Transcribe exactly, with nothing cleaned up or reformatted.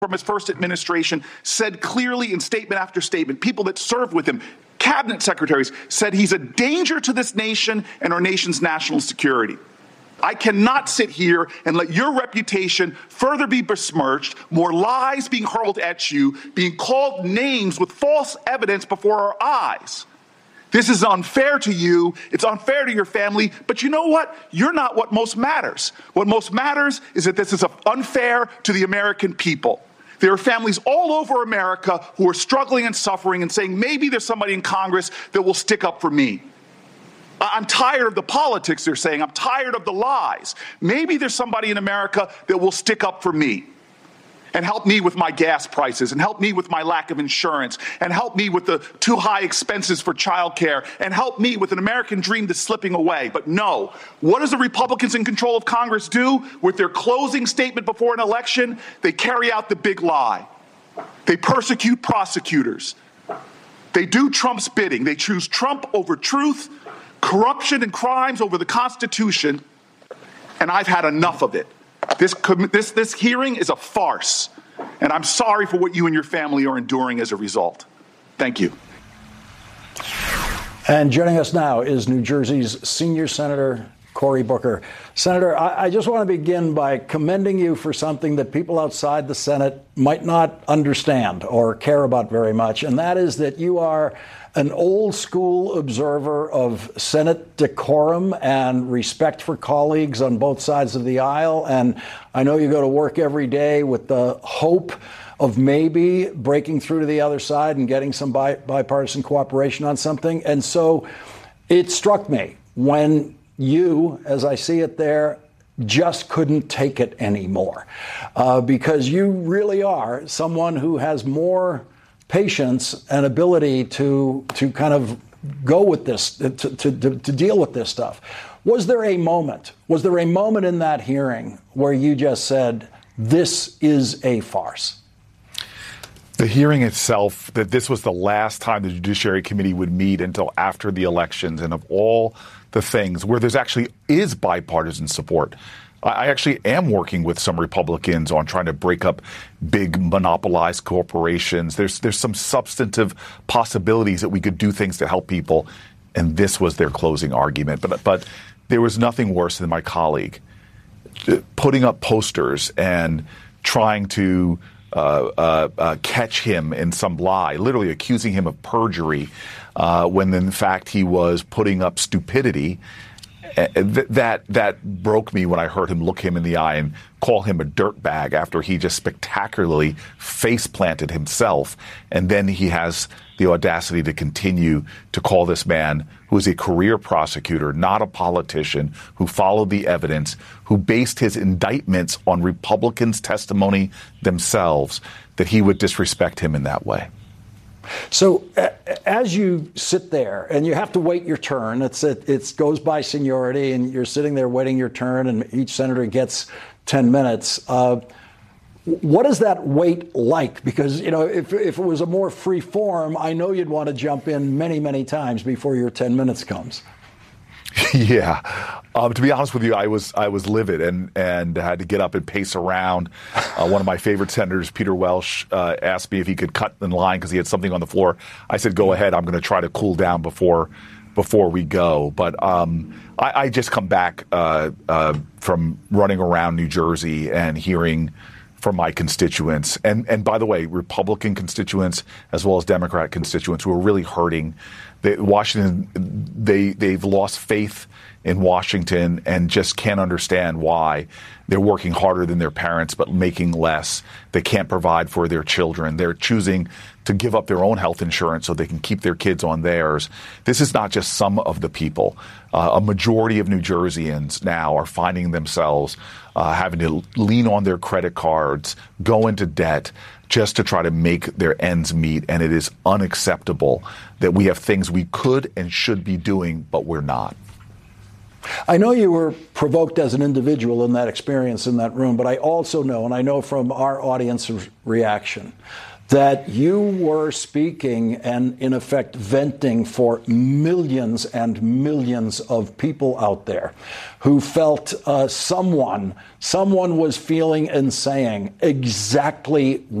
from his first administration said clearly in statement after statement, people that served with him, cabinet secretaries, said he's a danger to this nation and our nation's national security. I cannot sit here and let your reputation further be besmirched, more lies being hurled at you, being called names with false evidence before our eyes. This is unfair to you. It's unfair to your family. But you know what? You're not what most matters. What most matters is that this is unfair to the American people. There are families all over America who are struggling and suffering and saying, maybe there's somebody in Congress that will stick up for me. I'm tired of the politics, they're saying. I'm tired of the lies. Maybe there's somebody in America that will stick up for me and help me with my gas prices and help me with my lack of insurance and help me with the too high expenses for childcare and help me with an American dream that's slipping away. But no, what does the Republicans in control of Congress do with their closing statement before an election? They carry out the big lie. They persecute prosecutors. They do Trump's bidding. They choose Trump over truth, corruption and crimes over the Constitution, and I've had enough of it. This, this, this hearing is a farce, and I'm sorry for what you and your family are enduring as a result. Thank you. And joining us now is New Jersey's senior senator, Cory Booker. Senator, I, I just want to begin by commending you for something that people outside the Senate might not understand or care about very much, and that is that you are an old school observer of Senate decorum and respect for colleagues on both sides of the aisle. And I know you go to work every day with the hope of maybe breaking through to the other side and getting some bi- bipartisan cooperation on something. And so it struck me when you, as I see it there, just couldn't take it anymore, uh, because you really are someone who has more patience and ability to to kind of go with this, to, to, to, to deal with this stuff. Was there a moment, was there a moment in that hearing where you just said, this is a farce? The hearing itself, that this was the last time the Judiciary Committee would meet until after the elections, and of all the things where there's actually is bipartisan support. I actually am working with some Republicans on trying to break up big monopolized corporations. There's there's some substantive possibilities that we could do things to help people, and this was their closing argument. But but there was nothing worse than my colleague putting up posters and trying to uh, uh, uh, catch him in some lie, literally accusing him of perjury, uh, when in fact he was putting up stupidity. That that broke me when I heard him look him in the eye and call him a dirtbag after he just spectacularly face planted himself. And then he has the audacity to continue to call this man, who is a career prosecutor, not a politician, who followed the evidence, who based his indictments on Republicans' testimony themselves, that he would disrespect him in that way. So uh, as you sit there and you have to wait your turn, it's it, it goes by seniority and you're sitting there waiting your turn and each senator gets ten minutes. Uh, what is that wait like? Because, you know, if, if it was a more free form, I know you'd want to jump in many, many times before your ten minutes comes. Yeah. Um, to be honest with you, I was I was livid and, and had to get up and pace around. Uh, one of my favorite senators, Peter Welch, uh, asked me if he could cut in line because he had something on the floor. I said, go ahead. I'm going to try to cool down before before we go. But um, I, I just come back uh, uh, from running around New Jersey and hearing from my constituents. And, and by the way, Republican constituents as well as Democrat constituents who are really hurting. They, Washington, they, they've lost faith in Washington and just can't understand why. They're working harder than their parents but making less. They can't provide for their children. They're choosing to give up their own health insurance so they can keep their kids on theirs. This is not just some of the people. Uh, a majority of New Jerseyans now are finding themselves uh, having to lean on their credit cards, go into debt, just to try to make their ends meet. And it is unacceptable that we have things we could and should be doing, but we're not. I know you were provoked as an individual in that experience in that room, but I also know, and I know from our audience's reaction, that you were speaking and, in effect, venting for millions and millions of people out there who felt uh, someone, someone was feeling and saying exactly